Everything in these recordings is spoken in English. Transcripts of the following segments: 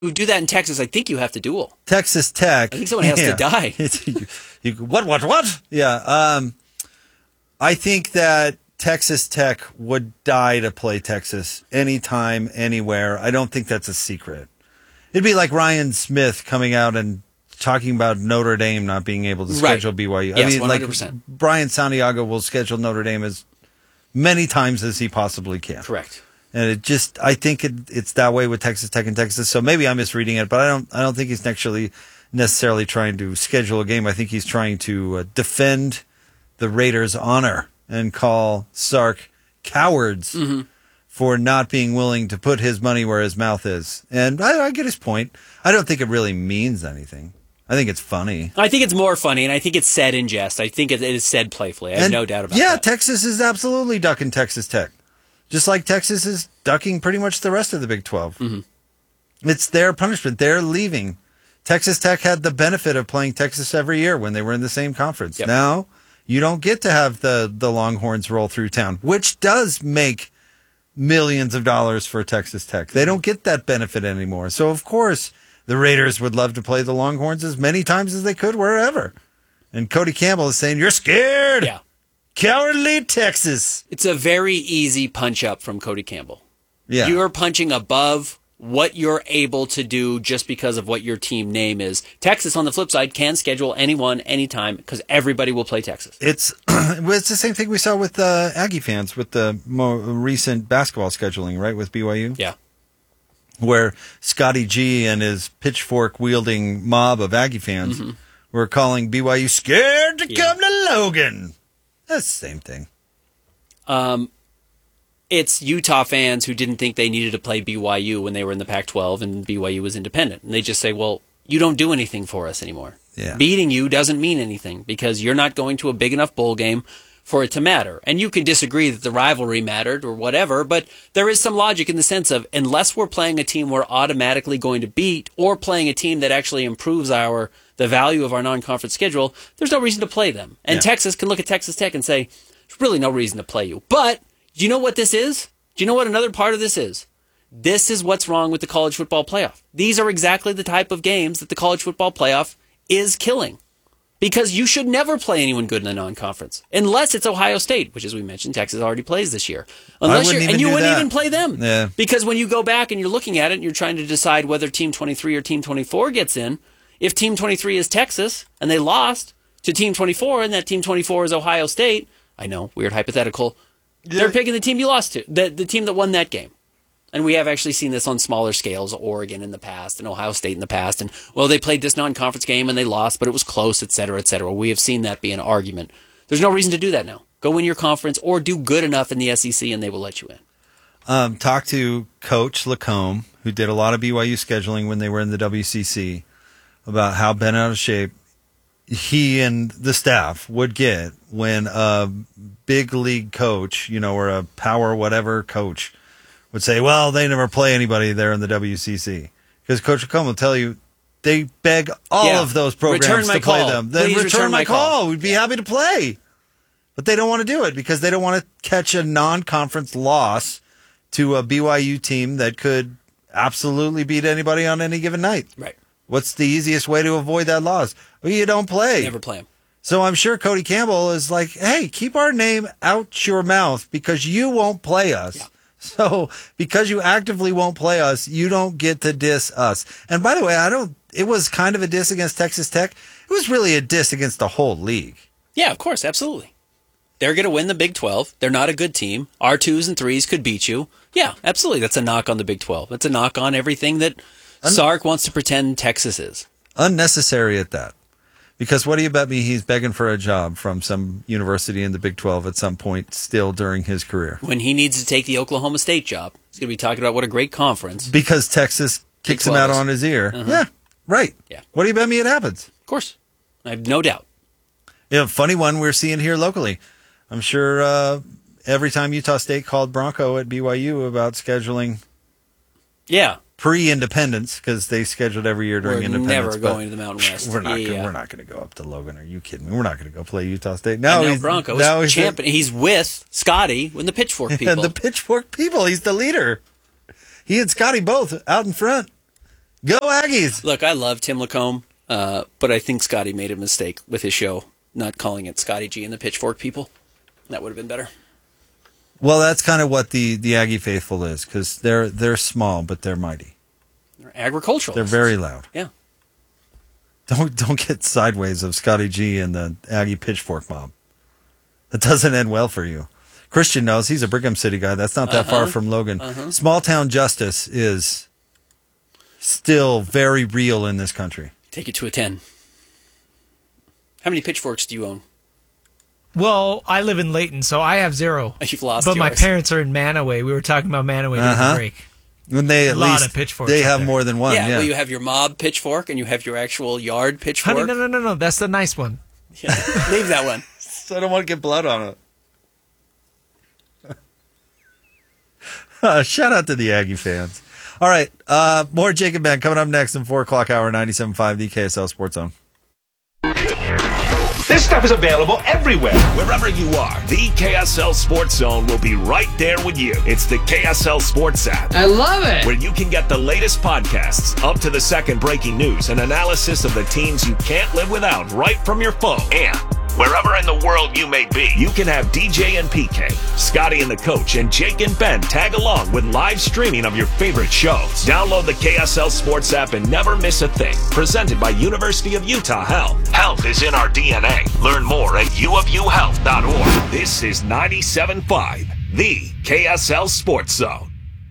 do that in Texas, I think you have to duel. Texas Tech. I think someone has to die. What? Yeah. I think that Texas Tech would die to play Texas anytime, anywhere. I don't think that's a secret. It'd be like Ryan Smith coming out and talking about Notre Dame not being able to schedule BYU. Yes, I mean, 100%. like Brian Santiago will schedule Notre Dame as many times as he possibly can. Correct. And I think it's that way with Texas Tech and Texas. So maybe I'm misreading it, but I don't think he's necessarily trying to schedule a game. I think he's trying to defend the Raiders' honor and call Sark cowards for not being willing to put his money where his mouth is. And I get his point. I don't think it really means anything. I think it's funny. I think it's more funny, and I think it's said in jest. I think it is said playfully. I have no doubt about that. Yeah, Texas is absolutely ducking Texas Tech. Just like Texas is ducking pretty much the rest of the Big 12. Mm-hmm. It's their punishment. They're leaving. Texas Tech had the benefit of playing Texas every year when they were in the same conference. Yep. Now, you don't get to have the Longhorns roll through town, which does make millions of dollars for Texas Tech. They don't get that benefit anymore. So, of course, the Raiders would love to play the Longhorns as many times as they could wherever. And Cody Campbell is saying, you're scared. Yeah. Cowardly Texas. It's a very easy punch up from Cody Campbell. Yeah. You're punching above what you're able to do just because of what your team name is. Texas, on the flip side, can schedule anyone, anytime, because everybody will play Texas. It's the same thing we saw with Aggie fans with the more recent basketball scheduling, right, with BYU? Yeah. Where Scotty G and his pitchfork-wielding mob of Aggie fans were calling BYU scared to come to Logan. That's the same thing. It's Utah fans who didn't think they needed to play BYU when they were in the Pac-12 and BYU was independent. And they just say, well, you don't do anything for us anymore. Yeah. Beating you doesn't mean anything because you're not going to a big enough bowl game for it to matter. And you can disagree that the rivalry mattered or whatever, but there is some logic in the sense of unless we're playing a team we're automatically going to beat or playing a team that actually improves the value of our non-conference schedule, there's no reason to play them. And Texas can look at Texas Tech and say, there's really no reason to play you. But do you know what this is? Do you know what another part of this is? This is what's wrong with the college football playoff. These are exactly the type of games that the college football playoff is killing. Because you should never play anyone good in a non-conference. Unless it's Ohio State, which as we mentioned, Texas already plays this year. You wouldn't even play them. Yeah. Because when you go back and you're looking at it and you're trying to decide whether Team 23 or Team 24 gets in, if Team 23 is Texas and they lost to Team 24 and that Team 24 is Ohio State, I know, weird hypothetical, they're picking the team you lost to, the team that won that game. And we have actually seen this on smaller scales, Oregon in the past and Ohio State in the past. And, well, they played this non-conference game and they lost, but it was close, et cetera, et cetera. We have seen that be an argument. There's no reason to do that now. Go win your conference or do good enough in the SEC and they will let you in. Talk to Coach Lacombe, who did a lot of BYU scheduling when they were in the WCC, about how bent out of shape he and the staff would get when a big league coach, or a power whatever coach would say, well, they never play anybody there in the WCC. Because Coach Lacombe will tell you, they beg all of those programs to play them. Then return my call. We'd be happy to play. But they don't want to do it because they don't want to catch a non-conference loss to a BYU team that could absolutely beat anybody on any given night. Right. What's the easiest way to avoid that loss? Well, you don't play. Never play them. So I'm sure Cody Campbell is like, hey, keep our name out your mouth because you won't play us. Yeah. So because you actively won't play us, you don't get to diss us. And by the way, it was kind of a diss against Texas Tech. It was really a diss against the whole league. Yeah, of course. Absolutely. They're going to win the Big 12. They're not a good team. Our 2s and 3s could beat you. Yeah, absolutely. That's a knock on the Big 12. That's a knock on everything that Sark wants to pretend Texas is. Unnecessary at that. Because what do you bet me he's begging for a job from some university in the Big 12 at some point still during his career? When he needs to take the Oklahoma State job, he's going to be talking about what a great conference. Because Texas kicks him out on his ear. Yeah, right. Yeah. What do you bet me it happens? Of course. I have no doubt. Funny one we're seeing here locally. I'm sure every time Utah State called Bronco at BYU about scheduling pre-independence, because they scheduled every year during independence. We're never going to the Mountain West. We're not going to go up to Logan. Are you kidding me? We're not going to go play Utah State. Now Bronco is champion. He's with Scotty and the Pitchfork people. And the Pitchfork people. He's the leader. He and Scotty both out in front. Go Aggies! Look, I love Tim Lacombe, but I think Scotty made a mistake with his show, not calling it Scotty G and the Pitchfork People. That would have been better. Well, that's kind of what the Aggie faithful is, because they're small, but they're mighty. They're agricultural. They're very loud. Yeah. Don't get sideways of Scotty G and the Aggie Pitchfork mob. That doesn't end well for you. Christian knows. He's a Brigham City guy. That's not that far from Logan. Small town justice is still very real in this country. Take it to a 10. How many pitchforks do you own? Well, I live in Layton, so I have 0. You've lost But yours. my parents are in Manaway. We were talking about Manaway during the break. When they A lot of pitchforks they out have there. more than one. Yeah, Yeah, well, you have your mob pitchfork and you have your actual yard pitchfork. Honey, no. That's the nice one. Yeah, leave that one. So I don't want to get blood on it. Shout out to the Aggie fans. All right, more Jake and Ben coming up next in 4 o'clock hour, 97.5, the KSL Sports Zone. This stuff is available everywhere. Wherever you are, the KSL Sports Zone will be right there with you. It's the KSL Sports app. I love it. Where you can get the latest podcasts, up to the second breaking news, and analysis of the teams you can't live without right from your phone. And wherever in the world you may be, you can have DJ and PK, Scotty and the Coach, and Jake and Ben tag along with live streaming of your favorite shows. Download the KSL Sports app and never miss a thing. Presented by University of Utah Health. Health is in our DNA. Learn more at uofuhealth.org. This is 97.5, the KSL Sports Zone.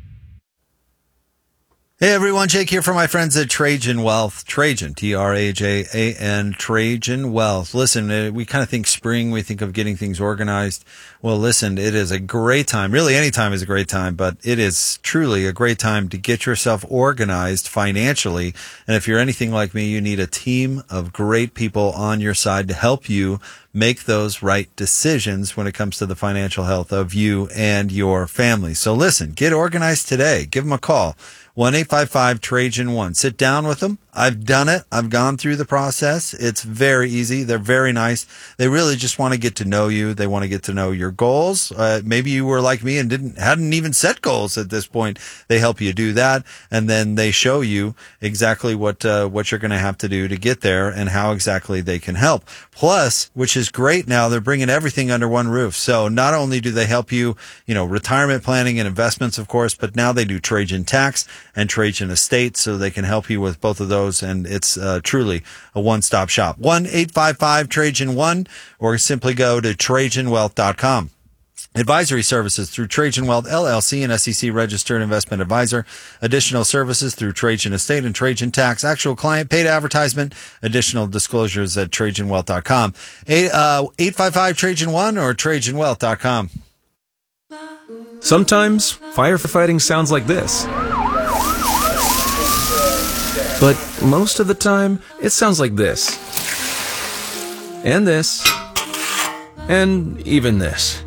Hey everyone, Jake here for my friends at Trajan Wealth. Trajan, Trajan, Trajan Wealth. Listen, we kind of think spring, we think of getting things organized. Well, listen, it is a great time. Really, any time is a great time, but it is truly a great time to get yourself organized financially. And if you're anything like me, you need a team of great people on your side to help you make those right decisions when it comes to the financial health of you and your family. So listen, get organized today. Give them a call. 1-855-TRAJAN-1. Sit down with them. I've done it. I've gone through the process. It's very easy. They're very nice. They really just want to get to know you. They want to get to know your goals. Maybe you were like me and hadn't even set goals at this point. They help you do that, and then they show you exactly what you're going to have to do to get there and how exactly they can help. Plus, which is great now, they're bringing everything under one roof. So not only do they help you, retirement planning and investments, of course, but now they do Trajan Tax and Trajan Estate, so they can help you with both of those, and it's truly a one-stop shop. 1-855-TRAJAN-1, or simply go to TrajanWealth.com. Advisory services through Trajan Wealth, LLC, an SEC-registered investment advisor. Additional services through Trajan Estate and Trajan Tax. Actual client paid advertisement. Additional disclosures at TrajanWealth.com. 855-TRAJAN-1 or TrajanWealth.com. Sometimes firefighting sounds like this. But most of the time, it sounds like this. And this. And even this.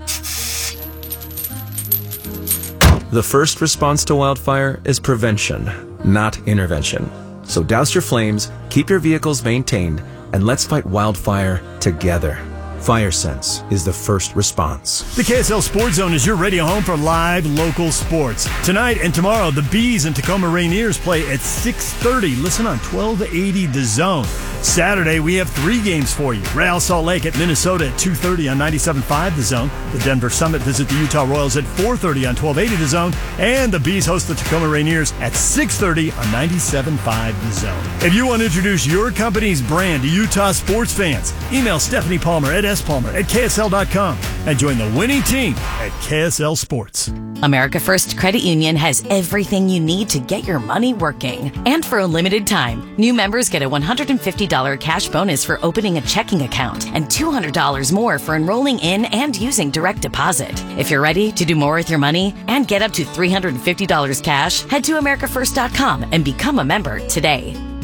The first response to wildfire is prevention, not intervention. So douse your flames, keep your vehicles maintained, and let's fight wildfire together. FireSense is the first response. The KSL Sports Zone is your radio home for live local sports. Tonight and tomorrow, the Bees and Tacoma Rainiers play at 6:30. Listen on 1280 The Zone. Saturday, we have 3 games for you. Real Salt Lake at Minnesota at 2:30 on 97.5 The Zone. The Denver Summit visit the Utah Royals at 4:30 on 1280 The Zone. And the Bees host the Tacoma Rainiers at 6:30 on 97.5 The Zone. If you want to introduce your company's brand to Utah sports fans, email Stephanie Palmer at spalmer@ksl.com and join the winning team at KSL Sports. America First Credit Union has everything you need to get your money working. And for a limited time, new members get a $150 cash bonus for opening a checking account and $200 more for enrolling in and using direct deposit. If you're ready to do more with your money and get up to $350 cash, head to AmericaFirst.com and become a member today.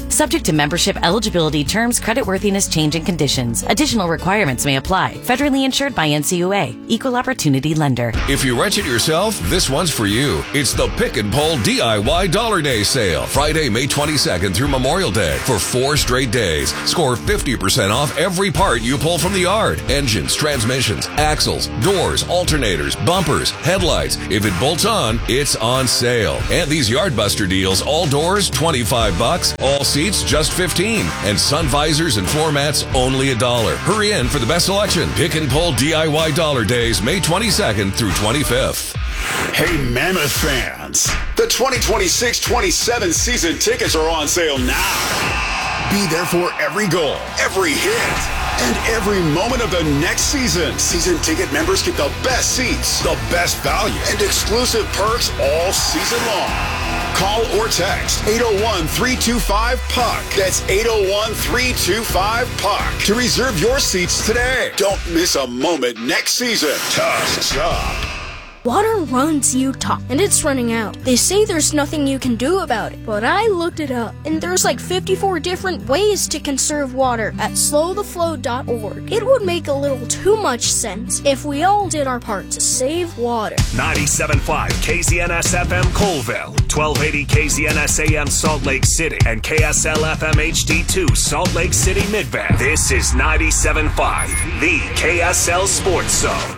Subject to membership eligibility terms, creditworthiness, change, and conditions. Additional requirements may apply. Federally insured by NCUA. Equal Opportunity Lender. If you rent it yourself, this one's for you. It's the Pick and Pull DIY Dollar Day sale. Friday, May 22nd through Memorial Day. For 4 straight days. Score 50% off every part you pull from the yard. Engines, transmissions, axles, doors, alternators, bumpers, headlights. If it bolts on, it's on sale. And these Yard Buster deals, all doors, $25. All seats, just $15. And sun visors and floor mats, only $1. Hurry in for the best selection. Pick and Pull DIY Dollar Days, May 22nd through 25th. Hey, Mammoth fans, the 2026-27 season tickets are on sale now. Be there for every goal, every hit, and every moment of the next season. Season ticket members get the best seats, the best value, and exclusive perks all season long. Call or text 801-325-PUCK. That's 801-325-PUCK to reserve your seats today. Don't miss a moment next season. Tusk's up. Water runs Utah, and it's running out. They say there's nothing you can do about it, but I looked it up, and there's like 54 different ways to conserve water at slowtheflow.org. It would make a little too much sense if we all did our part to save water. 97.5 KZNS-FM Colville, 1280 KZNS-AM Salt Lake City, and KSL-FM HD2 Salt Lake City Midvale. This is 97.5, the KSL Sports Zone.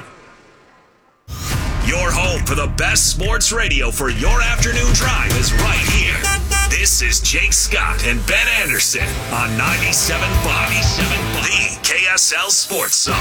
Your home for the best sports radio for your afternoon drive is right here. This is Jake Scott and Ben Anderson on 97.5, the KSL Sports Zone.